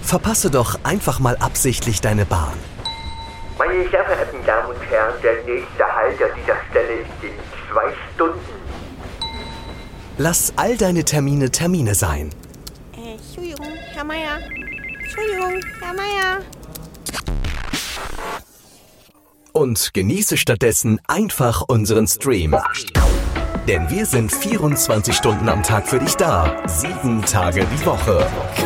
Verpasse doch einfach mal absichtlich deine Bahn. Meine sehr verehrten Damen und Herren, der nächste Halt an dieser Stelle ist in 2 Stunden. Lass all deine Termine sein. Entschuldigung, Herr Meier. Entschuldigung, Herr Meier. Und genieße stattdessen einfach unseren Stream. Denn wir sind 24 Stunden am Tag für dich da, 7 Tage die Woche.